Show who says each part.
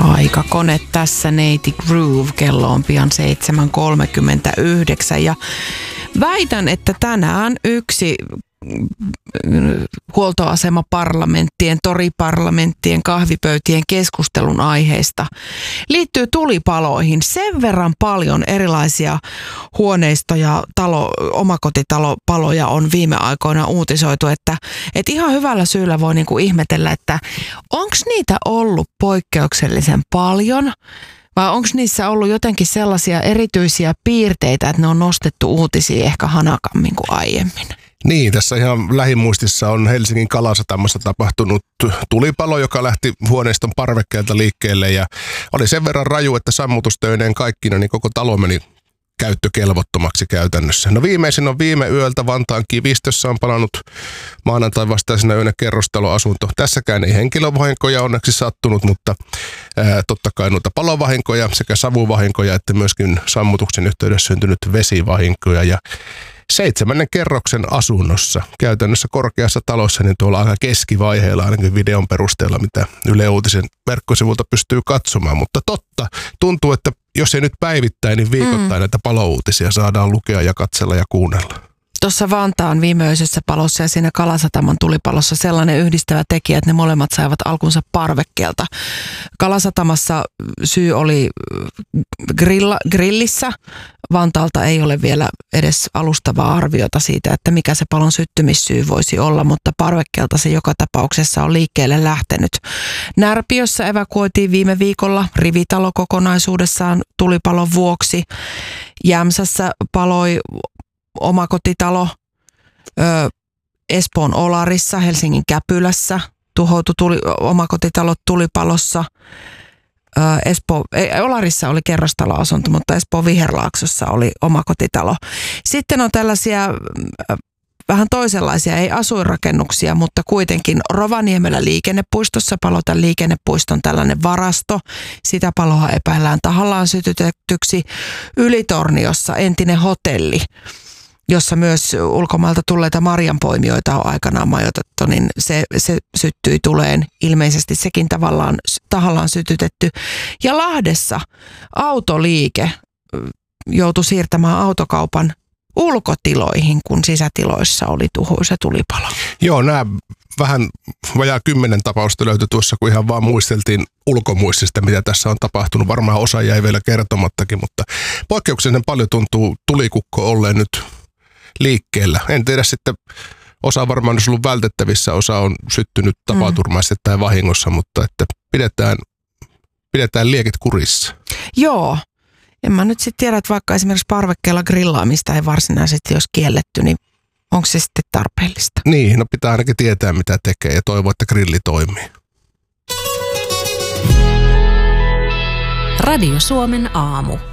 Speaker 1: Aikakone tässä, Neiti Groove. Kello on pian 7.39 ja väitän, että tänään yksi huoltoasemaparlamenttien, toriparlamenttien, kahvipöytien keskustelun aiheista liittyy tulipaloihin. Sen verran paljon erilaisia huoneistoja, omakotitalopaloja on viime aikoina uutisoitu, että ihan hyvällä syyllä voi niinku ihmetellä, että onko niitä ollut poikkeuksellisen paljon vai onko niissä ollut jotenkin sellaisia erityisiä piirteitä, että ne on nostettu uutisiin ehkä hanakammin kuin aiemmin.
Speaker 2: Niin, tässä ihan lähimuistissa on Helsingin Kalasatamassa tapahtunut tulipalo, joka lähti huoneiston parvekkeelta liikkeelle ja oli sen verran raju, että sammutustöineen kaikkina niin koko talo meni käyttökelvottomaksi käytännössä. No viimeisin on viime yöltä Vantaan Kivistössä on palannut maanantai vastaisena yönä kerrostaloasunto. Tässäkään ei henkilövahinkoja onneksi sattunut, mutta totta kai noita palovahinkoja sekä savuvahinkoja että myöskin sammutuksen yhteydessä syntynyt vesivahinkoja ja 7. kerroksen asunnossa, käytännössä korkeassa talossa, niin tuolla aika keskivaiheella ainakin videon perusteella, mitä Yle Uutisen verkkosivulta pystyy katsomaan. Mutta totta, tuntuu, että jos ei nyt päivittäin, niin viikoittain näitä palouutisia saadaan lukea ja katsella ja kuunnella.
Speaker 1: Tuossa Vantaan viimeisessä palossa ja siinä Kalasataman tulipalossa sellainen yhdistävä tekijä, että ne molemmat saivat alkunsa parvekkeelta. Kalasatamassa syy oli grillissä. Vantaalta ei ole vielä edes alustavaa arviota siitä, että mikä se palon syttymissyy voisi olla, mutta parvekkeelta se joka tapauksessa on liikkeelle lähtenyt. Närpiössä evakuoitiin viime viikolla rivitalo kokonaisuudessaan tulipalon vuoksi. Jämsässä paloi omakotitalo, Espoon Olarissa, Helsingin Käpylässä tuhoutui omakotitalo tulipalossa. Olarissa oli kerrostaloasunto, mutta Espoon Viherlaaksossa oli omakotitalo. Sitten on tällaisia vähän toisenlaisia, ei asuinrakennuksia, mutta kuitenkin Rovaniemellä liikennepuistossa paloi liikennepuiston tällainen varasto. Sitä paloa epäillään tahallaan sytytetyksi. Ylitorniossa entinen hotelli, jossa myös ulkomailta tulleita marjanpoimijoita on aikanaan majoitettu, niin se syttyi tuleen. Ilmeisesti sekin tahallaan sytytetty. Ja Lahdessa autoliike joutui siirtämään autokaupan ulkotiloihin, kun sisätiloissa oli tuhoisa tulipalo.
Speaker 2: Joo, nämä vähän vajaa 10 tapausta löytyi tuossa, kun ihan vaan muisteltiin ulkomuistista, mitä tässä on tapahtunut. Varmaan osa jäi vielä kertomattakin, mutta poikkeuksellisen paljon tuntuu tulikukko olleen nyt liikkeellä. En tiedä sitten, osa varmaan olisi ollut vältettävissä, osa on syttynyt tapaturmaisesti tai vahingossa, mutta että pidetään liekit kurissa.
Speaker 1: Joo. En mä nyt sitten tiedä, että vaikka esimerkiksi parvekkeella grillaamista ei varsinaisesti jos kielletty, niin onko se sitten tarpeellista?
Speaker 2: Niin, no pitää ainakin tietää mitä tekee ja toivoa, että grilli toimii.
Speaker 3: Radio Suomen aamu.